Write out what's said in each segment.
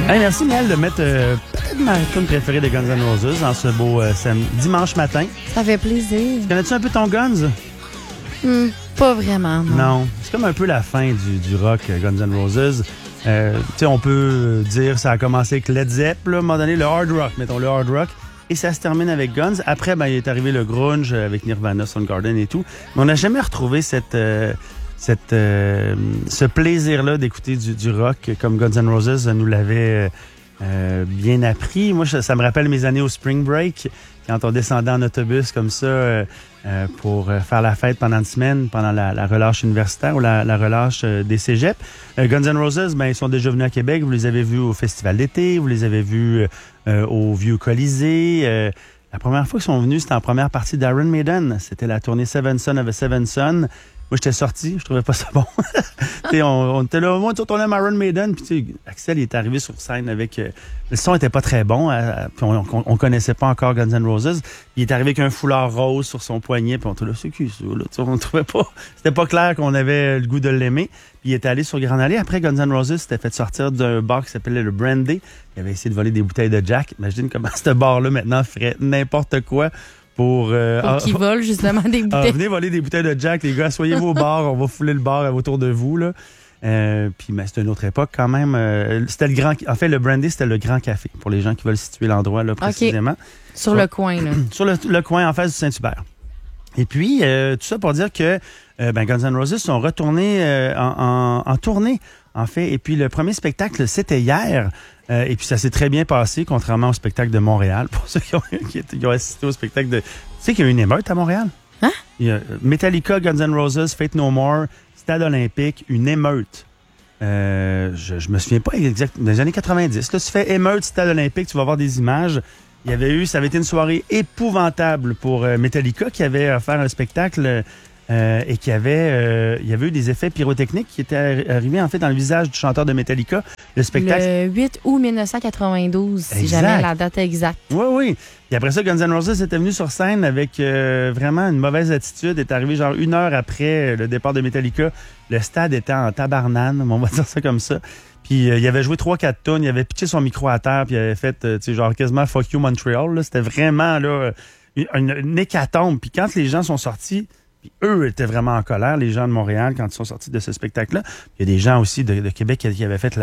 Hey, merci, Mel, de mettre peut-être ma tune préférée de Guns N' Roses en ce beau dimanche matin. Ça fait plaisir. Connais-tu un peu ton Guns? Pas vraiment, non. Non. C'est comme un peu la fin du rock Guns N' Roses. Tu sais, on peut dire ça a commencé avec Led Zepp, là, à un moment donné, le hard rock, mettons, le hard rock. Et ça se termine avec Guns. Après, il est arrivé le grunge avec Nirvana, Soundgarden et tout. Mais on n'a jamais retrouvé ce plaisir-là d'écouter du rock comme Guns N' Roses nous l'avait bien appris. Moi, ça me rappelle mes années au Spring Break, quand on descendait en autobus comme ça pour faire la fête pendant une semaine, pendant la relâche universitaire ou la relâche des cégeps. Guns N' Roses, ils sont déjà venus à Québec. Vous les avez vus au Festival d'été, vous les avez vus au Vieux Colisée. La première fois qu'ils sont venus, c'était en première partie d'Iron Maiden. C'était la tournée Seven Son of a Seven Son. Moi, j'étais sorti, je trouvais pas ça bon. on était là, moi, on aime Iron Maiden. Puis Axel, il est arrivé sur scène avec... le son était pas très bon. Puis on connaissait pas encore Guns N' Roses. Il est arrivé avec un foulard rose sur son poignet. Puis on était là, c'est qui ça? Là? On trouvait pas... C'était pas clair qu'on avait le goût de l'aimer. Puis il est allé sur Grande Allée. Après, Guns N' Roses s'était fait sortir d'un bar qui s'appelait le Brandy. Il avait essayé de voler des bouteilles de Jack. Imagine comment ce bar-là, maintenant, ferait n'importe quoi pour qu'ils volent justement des bouteilles. Venez voler des bouteilles de Jack, les gars. Soyez-vous au bar, on va fouler le bar autour de vous, là. Puis c'était une autre époque quand même. C'était le grand... En fait, le Brandy, c'était le Grand Café, pour les gens qui veulent situer l'endroit là précisément. Okay. Sur le coin, là. Sur le coin en face du Saint-Hubert. Et puis, tout ça pour dire que Guns N' Roses sont retournés en tournée, en fait. Et puis, le premier spectacle, c'était hier. Et puis, ça s'est très bien passé, contrairement au spectacle de Montréal. Pour ceux qui ont assisté au spectacle de... Tu sais qu'il y a eu une émeute à Montréal? Hein? Il y a Metallica, Guns N' Roses, Faith No More, Stade olympique, une émeute. Je me souviens pas exactement. Dans les années 90, là, tu fais émeute, Stade olympique, tu vas voir des images. Ça avait été une soirée épouvantable pour Metallica qui avait offert un spectacle et il y avait eu des effets pyrotechniques qui étaient arrivés en fait dans le visage du chanteur de Metallica. Le spectacle. Le 8 août 1992, si jamais la date exacte. Oui. Et après ça, Guns N' Roses était venu sur scène avec vraiment une mauvaise attitude. Est arrivé genre 1 heure après le départ de Metallica. Le stade était en tabarnane, on va dire ça comme ça. Puis il avait joué 3-4 tonnes, il avait pitché son micro à terre, puis il avait fait genre quasiment Fuck You Montreal. Là. C'était vraiment là une hécatombe. Puis quand les gens sont sortis, puis eux étaient vraiment en colère, les gens de Montréal, quand ils sont sortis de ce spectacle-là. Il y a des gens aussi de Québec qui avaient fait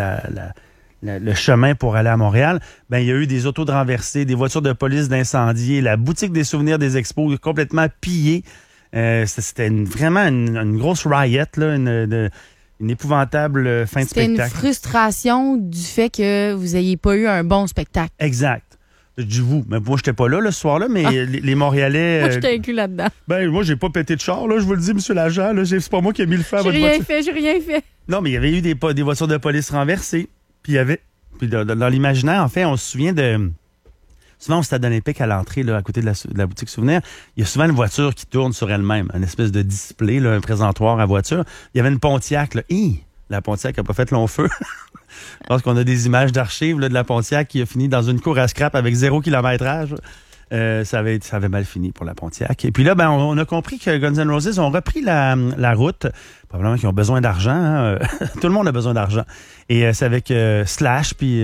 le chemin pour aller à Montréal. Il y a eu des autos de renversés, des voitures de police d'incendiés, la boutique des souvenirs des expos complètement pillée. C'était vraiment une grosse riot, là, une épouvantable fin de spectacle. C'était une frustration du fait que vous n'ayez pas eu un bon spectacle. Exact. Je dis vous, mais moi, j'étais pas là ce soir-là, mais les Montréalais... Moi, j'étais inclus là-dedans. Moi, j'ai pas pété de char, là, je vous le dis, monsieur l'agent. Là, c'est pas moi qui ai mis le feu à votre voiture. J'ai rien fait. Non, mais il y avait eu des voitures de police renversées. Puis il y avait... Puis dans l'imaginaire, en fait, on se souvient de... Souvent, au Stade olympique, à l'entrée, là, à côté de la boutique souvenir, il y a souvent une voiture qui tourne sur elle-même. Une espèce de display, là, un présentoir à voiture. Il y avait une Pontiac, là. La Pontiac a pas fait long feu. Je pense qu'on a des images d'archives là, de la Pontiac qui a fini dans une cour à scrap avec 0 kilométrage. Ça avait mal fini pour la Pontiac. Et puis là, on a compris que Guns N' Roses ont repris la route. Probablement qu'ils ont besoin d'argent. Hein? Tout le monde a besoin d'argent. Et c'est avec Slash puis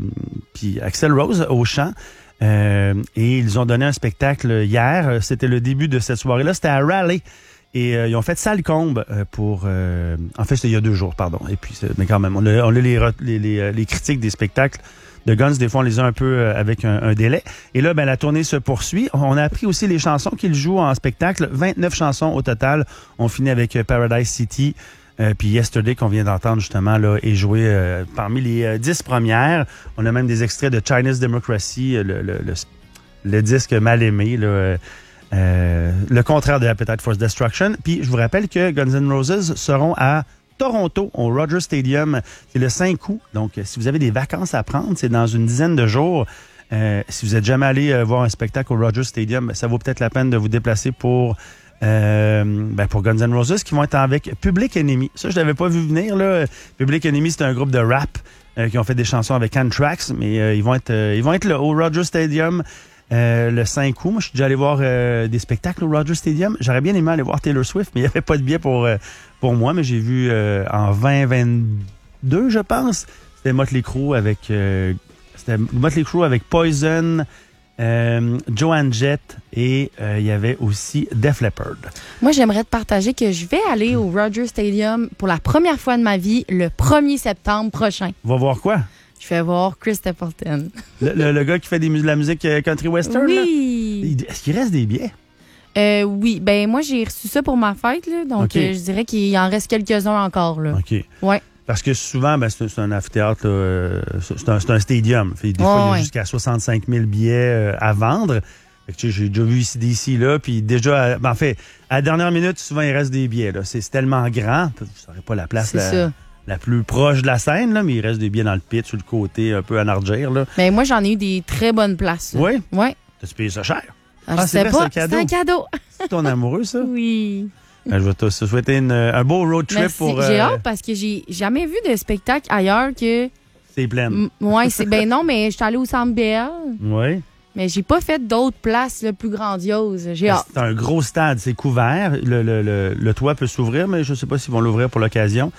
Axl Rose au chant. Et ils ont donné un spectacle hier. C'était le début de cette soirée-là. C'était à Raleigh. Et ils ont fait Salcombe pour... en fait, c'était il y a 2 jours, pardon. Et puis, mais quand même, on a les critiques des spectacles de Guns. Des fois, on les a un peu avec un délai. Et là, la tournée se poursuit. On a appris aussi les chansons qu'ils jouent en spectacle. 29 chansons au total. On finit avec Paradise City. Puis Yesterday, qu'on vient d'entendre justement, là, est joué parmi les 10 premières. On a même des extraits de Chinese Democracy, le disque mal aimé, là. Le contraire de Appetite for Destruction. Puis je vous rappelle que Guns N' Roses seront à Toronto, au Rogers Stadium. C'est le 5 août. Donc, si vous avez des vacances à prendre, c'est dans une dizaine de jours. Si vous n'êtes jamais allé voir un spectacle au Rogers Stadium, ça vaut peut-être la peine de vous déplacer pour Guns N' Roses, qui vont être avec Public Enemy. Ça, je l'avais pas vu venir, là. Public Enemy, c'est un groupe de rap qui ont fait des chansons avec Anthrax, mais ils vont être là, au Rogers Stadium. Le 5 août. Moi, je suis déjà allé voir des spectacles au Rogers Stadium. J'aurais bien aimé aller voir Taylor Swift, mais il n'y avait pas de billet pour moi. Mais j'ai vu en 2022, je pense, c'était Motley Crue avec Poison, Joan Jett et il y avait aussi Def Leppard. Moi, j'aimerais te partager que je vais aller au Rogers Stadium pour la première fois de ma vie le 1er septembre prochain. Va voir quoi? Je vais voir Chris Stapleton. Le gars qui fait de la musique country western? Oui. Là? Est-ce qu'il reste des billets? Oui. Ben moi, j'ai reçu ça pour ma fête. Là, donc, Okay. je dirais qu'il en reste quelques-uns encore. Là. OK. Ouais. Parce que souvent, c'est un amphithéâtre, là, c'est un stadium. Des fois, il y a jusqu'à 65 000 billets à vendre. Fait que, j'ai déjà vu ici d'ici, là. Puis déjà, en fait, à la dernière minute, souvent, il reste des billets. Là. C'est tellement grand. Vous n'aurez pas la place la plus proche de la scène, là, mais il reste des billets dans le pit, sur le côté, un peu en argère. Là. Mais moi, j'en ai eu des très bonnes places. Là. Oui? Oui. T'as-tu payé ça cher? Je sais pas. C'est un cadeau. C'est ton amoureux, ça? Oui. Je vais te souhaiter un beau road trip. Merci. Pour... J'ai hâte parce que j'ai jamais vu de spectacle ailleurs que... C'est plein. Oui, ben non, mais je suis allée au Centre Bell. Oui. Mais j'ai pas fait d'autres places là, plus grandioses. J'ai hâte. C'est un gros stade, c'est couvert. Le toit peut s'ouvrir, mais je ne sais pas s'ils vont l'ouvrir pour l'occasion.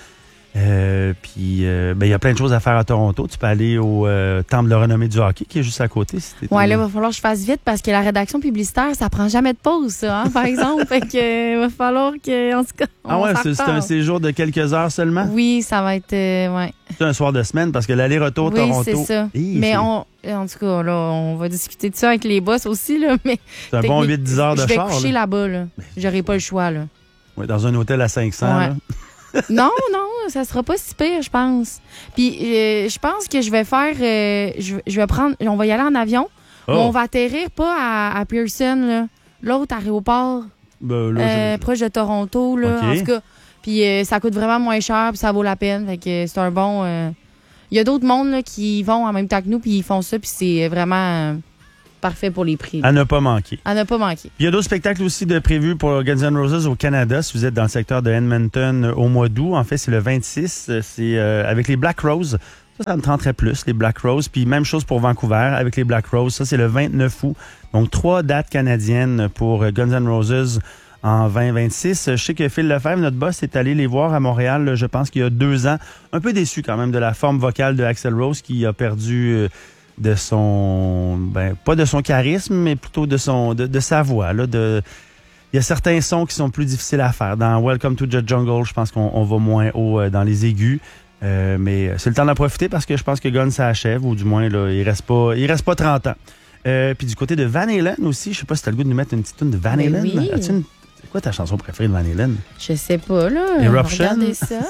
Puis, il y a plein de choses à faire à Toronto. Tu peux aller au Temple de renommée du hockey qui est juste à côté. Oui, là, il va falloir que je fasse vite parce que la rédaction publicitaire, ça prend jamais de pause, ça, hein, par exemple. Fait que, il va falloir que, en tout cas, c'est un séjour de quelques heures seulement? Oui, ça va être, ouais. C'est un soir de semaine parce que l'aller-retour Toronto... Oui, c'est ça. Mais en tout cas, là, on va discuter de ça avec les boss aussi, là, mais... C'est un bon 8-10 heures de char. Je vais coucher là-bas, là. J'aurai pas le choix, là. Oui, dans un hôtel à 500, ouais. là. Non, ça sera pas si pire, je pense. Puis, je pense que je vais faire... je vais prendre... On va y aller en avion. Oh. Mais on va atterrir pas à Pearson, là. L'autre aéroport, proche de Toronto, là. Okay. En tout cas, puis ça coûte vraiment moins cher, puis ça vaut la peine. Fait que c'est un bon... Il y a d'autres mondes là, qui vont en même temps que nous, puis ils font ça, puis c'est vraiment... parfait pour les prix. À ne pas manquer. À ne pas manquer. Il y a d'autres spectacles aussi de prévus pour Guns N' Roses au Canada. Si vous êtes dans le secteur de Edmonton au mois d'août, en fait, c'est le 26. C'est avec les Black Rose. Ça me tenterait plus, les Black Rose. Puis même chose pour Vancouver avec les Black Rose. Ça, c'est le 29 août. Donc, 3 dates canadiennes pour Guns N' Roses en 2026. Je sais que Phil Lefebvre, notre boss, est allé les voir à Montréal, je pense qu'il y a 2 ans. Un peu déçu quand même de la forme vocale de Axl Rose qui a perdu... de son pas de son charisme, mais plutôt de sa voix. Là, il y a certains sons qui sont plus difficiles à faire. Dans Welcome to the Jungle, je pense qu'on va moins haut dans les aigus. Mais c'est le temps d'en profiter parce que je pense que Gun s'achève, ou du moins là, il reste pas 30 ans. Puis du côté de Van Halen aussi, je sais pas si t'as le goût de nous mettre une petite toune de Van Halen. Oui. C'est quoi ta chanson préférée de Van Halen? Je sais pas, là. Eruption? Regardez ça.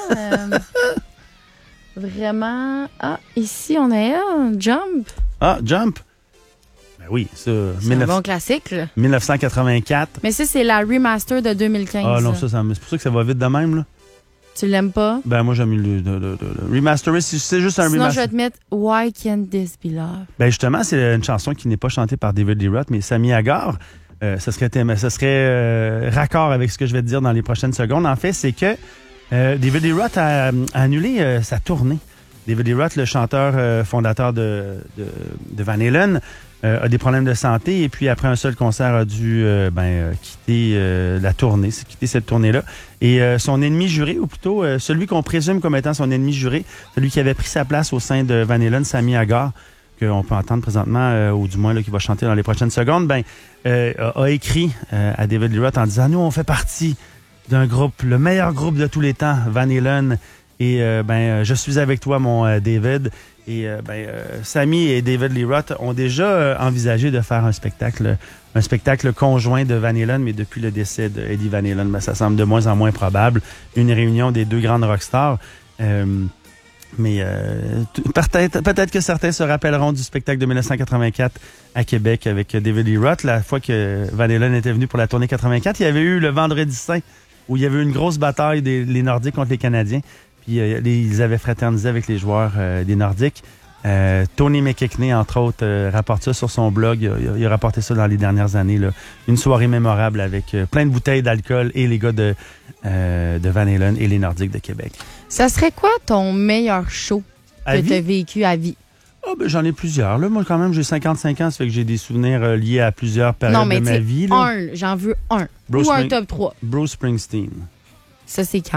Vraiment. Ah, ici, on a Jump. Ah, Jump. Ben oui, ça. C'est un bon classique, là. 1984. Mais ça, c'est la remaster de 2015. Ah non, c'est pour ça que ça va vite de même, là. Tu l'aimes pas? Ben moi, j'aime le remaster. C'est juste un remaster. Sinon, je vais te mettre Why Can't This Be Love? Ben justement, c'est une chanson qui n'est pas chantée par David Lee Roth, mais Sammy Hagar. Ça serait raccord avec ce que je vais te dire dans les prochaines secondes. En fait, c'est que David Lee Roth a annulé sa tournée. David Lee Roth, le chanteur fondateur de Van Halen, a des problèmes de santé et puis après un seul concert a dû quitter la tournée, quitter cette tournée-là. Et son ennemi juré, ou plutôt celui qu'on présume comme étant son ennemi juré, celui qui avait pris sa place au sein de Van Halen, Sammy Hagar, qu'on peut entendre présentement, ou du moins là, qui va chanter dans les prochaines secondes, a écrit à David Lee Roth en disant « Nous, on fait partie d'un groupe, le meilleur groupe de tous les temps, Van Halen. Et je suis avec toi, mon David. » Et Sammy et David Lee Roth ont déjà envisagé de faire un spectacle conjoint de Van Halen, mais depuis le décès d'Eddie Van Halen, ça semble de moins en moins probable. Une réunion des deux grandes rockstars. Mais peut-être que certains se rappelleront du spectacle de 1984 à Québec avec David Lee Roth. La fois que Van Halen était venu pour la tournée 84, il y avait eu le Vendredi Saint, où il y avait eu une grosse bataille les Nordiques contre les Canadiens. Puis ils avaient fraternisé avec les joueurs des Nordiques. Tony McKechnie, entre autres, rapporte ça sur son blog. Il a rapporté ça dans les dernières années. Là. Une soirée mémorable avec plein de bouteilles d'alcool et les gars de Van Halen et les Nordiques de Québec. Ça serait quoi ton meilleur show que tu as vécu à vie? J'en ai plusieurs. Là. Moi, quand même, j'ai 55 ans, ça fait que j'ai des souvenirs liés à plusieurs périodes de ma vie. Là. J'en veux un. Ou un top 3. Bruce Springsteen. Ça, c'est quand?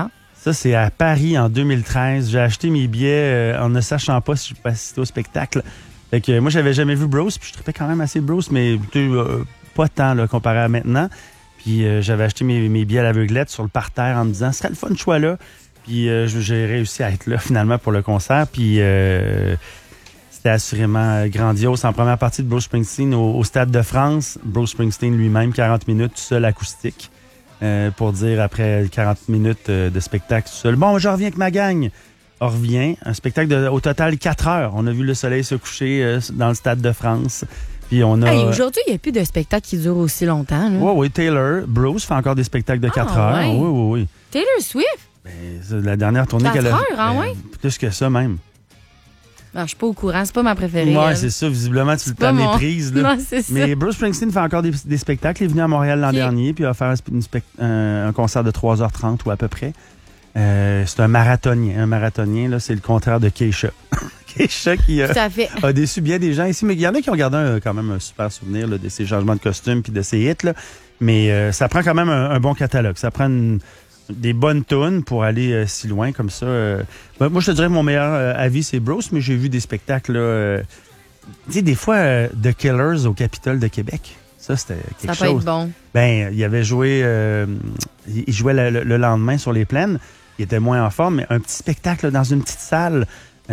Ça, c'est à Paris en 2013. J'ai acheté mes billets en ne sachant pas si je pouvais assister au spectacle. Fait que moi, j'avais jamais vu Bruce, puis je trippais quand même assez Bruce, mais pas tant là, comparé à maintenant. Puis j'avais acheté mes billets à l'aveuglette sur le parterre en me disant, ce serait le fun de choix là. Puis j'ai réussi à être là finalement pour le concert. Puis c'était assurément grandiose. En première partie de Bruce Springsteen au Stade de France, Bruce Springsteen lui-même, 40 minutes, tout seul acoustique. Pour dire après 40 minutes de spectacle tout seul. Bon, je reviens avec ma gang. On revient. Un spectacle au total 4 heures. On a vu le soleil se coucher dans le Stade de France. Puis on a. Hey, aujourd'hui, il n'y a plus de spectacle qui dure aussi longtemps. Oui, Taylor. Bruce fait encore des spectacles de 4 heures. Ouais. Oui. Taylor Swift? Ben, la dernière tournée 4 qu'elle a. heures, ouais? Plus que ça même. Non, je suis pas au courant. C'est pas ma préférée. Ouais, c'est ça. Visiblement, tu le méprises. Là. Non, c'est ça. Mais Bruce Springsteen fait encore des spectacles. Il est venu à Montréal l'an dernier, puis il va faire un concert de 3h30 ou à peu près. C'est un marathonien. Un marathonien, là, c'est le contraire de Keisha. Keisha qui a déçu bien des gens ici. Mais il y en a qui ont gardé quand même un super souvenir là, de ses changements de costume puis de ses hits. Là. Mais ça prend quand même un bon catalogue. Ça prend des bonnes tunes pour aller si loin comme ça. Moi, je te dirais que mon meilleur avis, c'est Bruce, mais j'ai vu des spectacles, tu sais, des fois, The Killers au Capitole de Québec. Ça, c'était quelque chose. Ça peut être bon. Ben, il avait joué, il jouait le lendemain sur les plaines. Il était moins en forme, mais un petit spectacle là, dans une petite salle.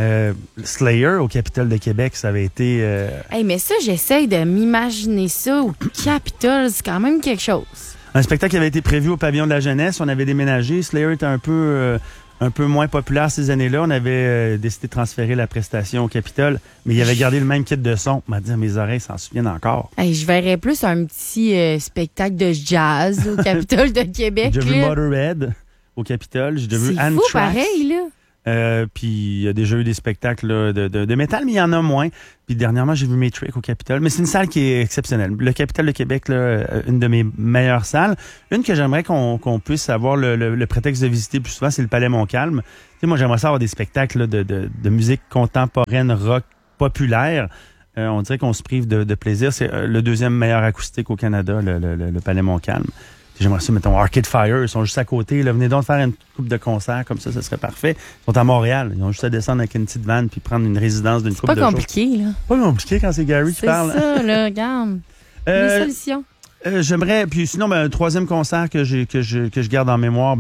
Slayer au Capitole de Québec, ça avait été... Hey, mais ça, j'essaye de m'imaginer ça au Capitole. C'est quand même quelque chose. Un spectacle qui avait été prévu au Pavillon de la Jeunesse. On avait déménagé. Slayer était un peu moins populaire ces années-là. On avait décidé de transférer la prestation au Capitole, mais il avait gardé le même kit de son. On m'a dit, mes oreilles s'en souviennent encore. Hey, je verrais plus un petit spectacle de jazz au Capitole de Québec. J'ai vu Motorhead au Capitole. J'ai vu Anthrax. C'est fou, pareil, là. Puis il y a déjà eu des spectacles là, de métal, mais il y en a moins. Puis dernièrement, j'ai vu Matrix au Capitole. Mais c'est une salle qui est exceptionnelle. Le Capitole de Québec, là, une de mes meilleures salles. Une que j'aimerais qu'on puisse avoir le prétexte de visiter plus souvent, c'est le Palais Montcalm. Tu sais, moi, j'aimerais ça avoir des spectacles là, de musique contemporaine, rock populaire. On dirait qu'on se prive de plaisir. C'est le deuxième meilleur acoustique au Canada, le Palais Montcalm. J'aimerais ça, mettons, Arcade Fire, ils sont juste à côté. Là, venez donc faire une coupe de concert, comme ça serait parfait. Ils sont à Montréal. Ils ont juste à descendre avec une petite vanne puis prendre une résidence d'une coupe de jours. C'est pas compliqué, là. Pas compliqué quand c'est Gary qui parle. C'est ça, là, regarde. Les solutions. J'aimerais, puis sinon, un troisième concert que je garde en mémoire,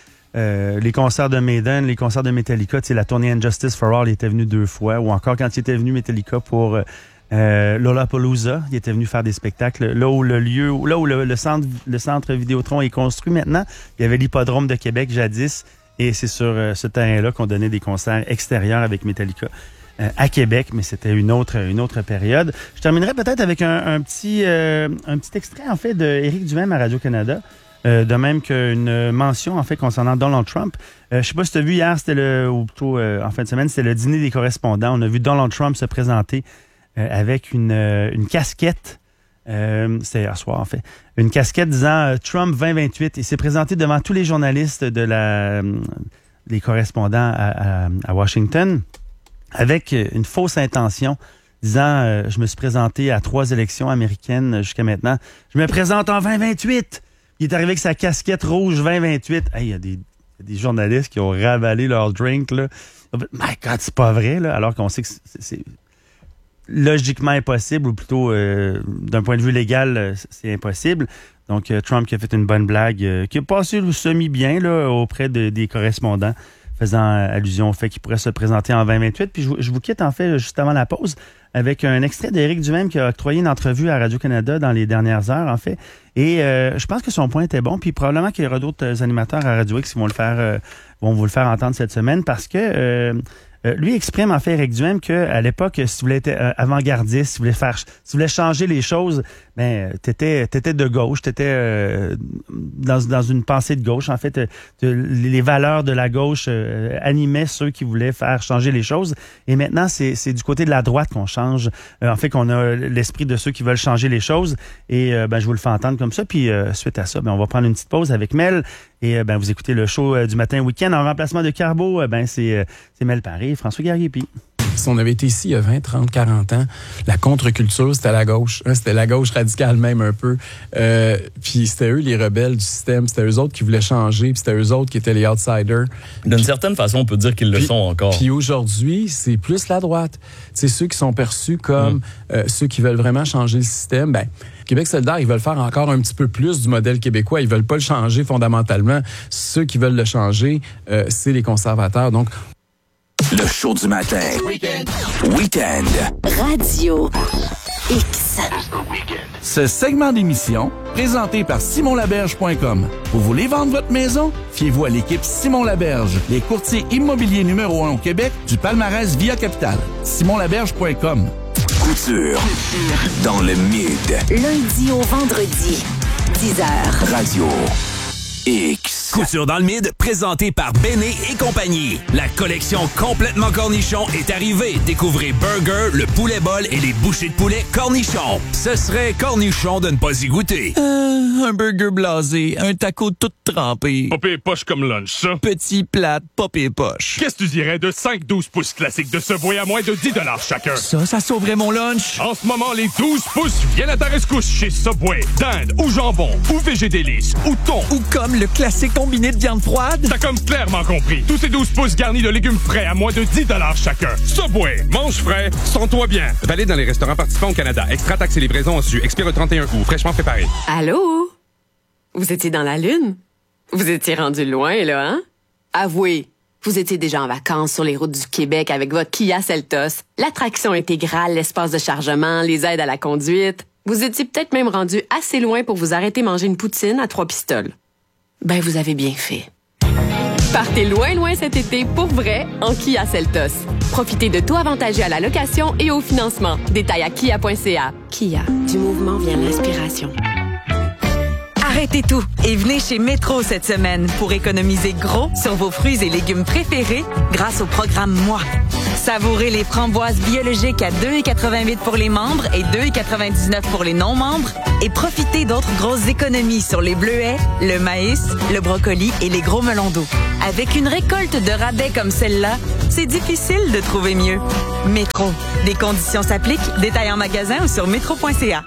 les concerts de Maiden, les concerts de Metallica, tu sais, la tournée Injustice for All, il était venu 2 fois, ou encore quand il était venu Metallica pour... Lollapalooza, il était venu faire des spectacles là où le centre Vidéotron est construit maintenant. Il y avait l'hippodrome de Québec jadis et c'est sur ce terrain-là qu'on donnait des concerts extérieurs avec Metallica à Québec, mais c'était une autre période. Je terminerai peut-être avec un petit extrait en fait de Éric Duhaime à Radio-Canada. De même qu'une mention en fait concernant Donald Trump. Je sais pas si tu as vu hier, c'était ou plutôt en fin de semaine, c'était le dîner des correspondants. On a vu Donald Trump se présenter avec une casquette, c'était hier soir en fait, une casquette disant Trump 2028. Il s'est présenté devant tous les journalistes des correspondants à Washington avec une fausse intention disant je me suis présenté à 3 élections américaines jusqu'à maintenant. Je me présente en 2028. Il est arrivé avec sa casquette rouge 2028. Hey, il y a des journalistes qui ont ravalé leur drink là. My God, c'est pas vrai là, alors qu'on sait que c'est logiquement impossible, ou plutôt d'un point de vue légal, c'est impossible. Donc, Trump qui a fait une bonne blague, qui a passé le semi-bien là, auprès des correspondants, faisant allusion au fait qu'il pourrait se présenter en 2028. Puis je vous quitte en fait juste avant la pause avec un extrait d'Éric Duhaime qui a octroyé une entrevue à Radio-Canada dans les dernières heures en fait. Et je pense que son point était bon. Puis probablement qu'il y aura d'autres animateurs à Radio X qui vont vous le faire entendre cette semaine parce que... lui exprime en fait, Éric Duhaime, qu'à l'époque, si tu voulais être avant-gardiste, si tu voulais changer les choses, t'étais de gauche, t'étais dans une pensée de gauche. En fait, les valeurs de la gauche animaient ceux qui voulaient faire changer les choses. Et maintenant, c'est du côté de la droite qu'on change. En fait, qu'on a l'esprit de ceux qui veulent changer les choses. Et je vous le fais entendre comme ça. Puis suite à ça, on va prendre une petite pause avec Mel. Et vous écoutez le show du matin week-end en remplacement de Carbo. C'est Mel Paré et François Garriépi. Si on avait été ici il y a 20, 30, 40 ans, la contre-culture, c'était la gauche. C'était la gauche radicale même un peu. Puis c'était eux les rebelles du système. C'était eux autres qui voulaient changer. Puis c'était eux autres qui étaient les outsiders. D'une certaine façon, on peut dire qu'ils le sont encore. Puis aujourd'hui, c'est plus la droite. C'est ceux qui sont perçus comme ceux qui veulent vraiment changer le système. Ben, Québec solidaire, ils veulent faire encore un petit peu plus du modèle québécois. Ils veulent pas le changer fondamentalement. Ceux qui veulent le changer, c'est les conservateurs. Donc, le show du matin. Week-end. Radio X. Ce segment d'émission, présenté par simonlaberge.com. Vous voulez vendre votre maison? Fiez-vous à l'équipe Simon Laberge, les courtiers immobiliers numéro 1 au Québec du palmarès Via Capital. simonlaberge.com. Couture. Dans le mid. Lundi au vendredi, 10h. Radio X. Couture dans le mid, présenté par Béné et compagnie. La collection complètement cornichon est arrivée. Découvrez Burger, le poulet bol et les bouchées de poulet cornichon. Ce serait cornichon de ne pas y goûter. Un burger blasé, un taco tout trempé. Popé et poche comme lunch, ça. Petit plat, popé et poche. Qu'est-ce que tu dirais de 5-12 pouces classiques de Subway à moins de 10 $ chacun? Ça sauverait mon lunch. En ce moment, les 12 pouces viennent à ta rescousse chez Subway. Dinde ou jambon ou végédélice ou thon. Ou comme le classique combiné de viande froide. T'as comme clairement compris. Tous ces 12 pouces garnis de légumes frais à moins de 10 $ chacun. Subway, mange frais, sens-toi bien. Valide dans les restaurants participants au Canada. Extra taxes et livraison en su. Expire le 31 août. Fraîchement préparé. Allô? Vous étiez dans la Lune? Vous étiez rendu loin, là, hein? Avouez, vous étiez déjà en vacances sur les routes du Québec avec votre Kia Seltos, l'attraction intégrale, l'espace de chargement, les aides à la conduite. Vous étiez peut-être même rendu assez loin pour vous arrêter manger une poutine à 3 pistoles. Ben, vous avez bien fait. Partez loin cet été pour vrai en Kia Seltos. Profitez de taux avantageux à la location et au financement. Détails à kia.ca. Kia, du mouvement vient l'inspiration. Arrêtez tout et venez chez Métro cette semaine pour économiser gros sur vos fruits et légumes préférés grâce au programme Moi. Savourez les framboises biologiques à 2,88 pour les membres et 2,99 pour les non-membres et profitez d'autres grosses économies sur les bleuets, le maïs, le brocoli et les gros melons d'eau. Avec une récolte de rabais comme celle-là, c'est difficile de trouver mieux. Métro. Des conditions s'appliquent. Détails en magasin ou sur métro.ca.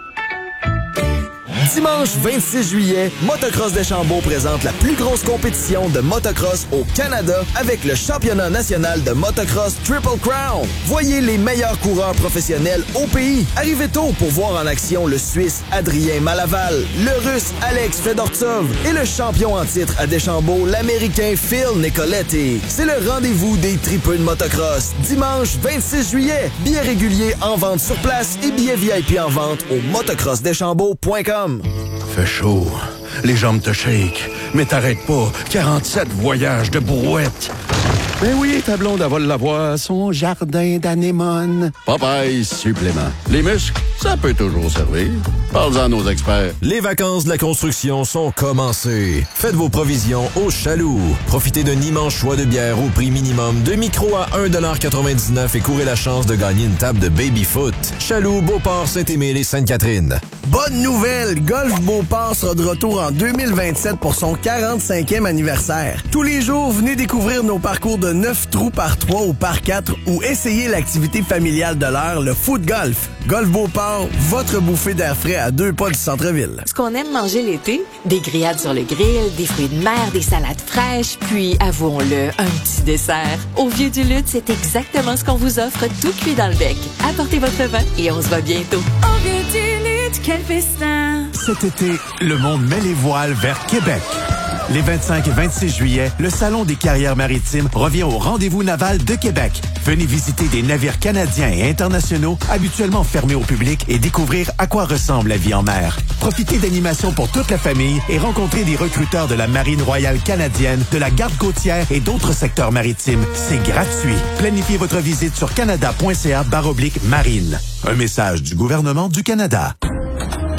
Dimanche 26 juillet, Motocross Deschambault présente la plus grosse compétition de motocross au Canada avec le championnat national de motocross Triple Crown. Voyez les meilleurs coureurs professionnels au pays. Arrivez tôt pour voir en action le Suisse Adrien Malaval, le Russe Alex Fedortsov et le champion en titre à Deschambault, l'Américain Phil Nicoletti. C'est le rendez-vous des tripeux de motocross. Dimanche 26 juillet, billets réguliers en vente sur place et billets VIP en vente au motocrossdeschambault.com. Fait chaud, les jambes te shake, mais t'arrêtes pas. 47 voyages de brouette. Ben oui, ta blonde, elle va l'avoir, son jardin d'anémones. Popeye supplément. Les muscles, ça peut toujours servir. Parle-en à nos experts. Les vacances de la construction sont commencées. Faites vos provisions au Chaloux. Profitez d'un immense choix de bières au prix minimum de micro à 1,99 $ et courez la chance de gagner une table de baby-foot. Chaloux, Beauport, Saint-Émile et Sainte-Catherine. Bonne nouvelle! Golf Beauport sera de retour en 2027 pour son 45e anniversaire. Tous les jours, venez découvrir nos parcours de 9 trous par 3 ou par 4 ou essayez l'activité familiale de l'heure, le foot golf. Golf Beauport, votre bouffée d'air frais à 2 pas du centre-ville. Ce qu'on aime manger l'été, des grillades sur le grill, des fruits de mer, des salades fraîches, puis, avouons-le, un petit dessert. Au Vieux du Lutte, c'est exactement ce qu'on vous offre tout cuit dans le bec. Apportez votre vin et on se voit bientôt. Au Vieux du Lutte, quel festin! Cet été, le monde met les voiles vers Québec. Les 25 et 26 juillet, le Salon des carrières maritimes revient au Rendez-vous naval de Québec. Venez visiter des navires canadiens et internationaux habituellement fermés au public et découvrir à quoi ressemble la vie en mer. Profitez d'animations pour toute la famille et rencontrez des recruteurs de la Marine royale canadienne, de la Garde côtière et d'autres secteurs maritimes. C'est gratuit. Planifiez votre visite sur canada.ca/marine. Un message du gouvernement du Canada.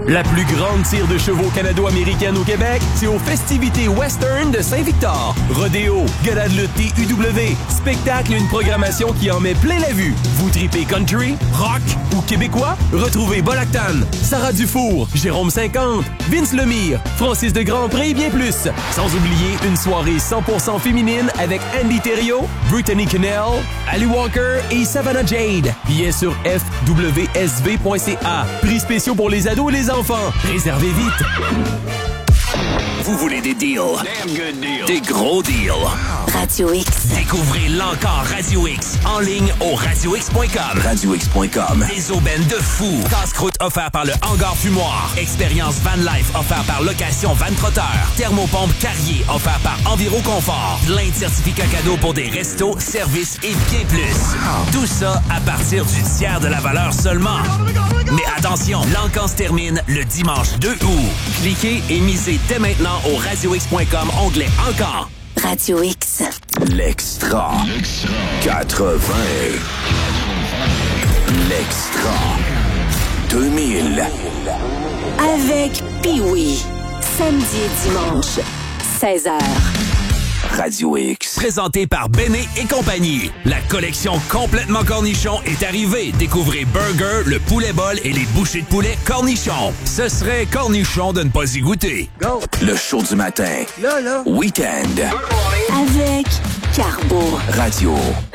La plus grande tire de chevaux canado-américaine au Québec, c'est aux festivités western de Saint-Victor. Rodéo, gala de lutte TUW, spectacle et une programmation qui en met plein la vue. Vous tripez country, rock ou québécois? Retrouvez Bolactan, Sarah Dufour, Jérôme 50, Vince Lemire, Francis de Grandpré et bien plus. Sans oublier une soirée 100% féminine avec Andy Thériault, Brittany Cannell, Ali Walker et Savannah Jade. Billets sur fwsv.ca. Prix spéciaux pour les ados et les enfants. Réservez vite. Vous voulez des deals? Des gros deals. Radio X. Découvrez l'encore Radio X en ligne au radiox.com. Radiox.com. Des aubaines de fou. Casse-croûte offert par le Hangar Fumoir. Expérience Van Life offert par Location Van Trotteur. Thermopompe Carrier offert par Enviroconfort. Plein de certificats cadeaux pour des restos, services et bien plus. Tout ça à partir du tiers de la valeur seulement. Mais attention, l'encan se termine le dimanche 2 août. Cliquez et misez dès maintenant au radiox.com, onglet Encore. Radio X. L'Extra. 80. L'Extra. 2000. Avec Pee-Wee. Samedi et dimanche, 16h. Radio X. Présenté par Béné et compagnie. La collection complètement cornichon est arrivée. Découvrez Burger, le poulet bol et les bouchées de poulet cornichon. Ce serait cornichon de ne pas y goûter. Go. Le show du matin. Là. Week-end. Avec Carbo. Radio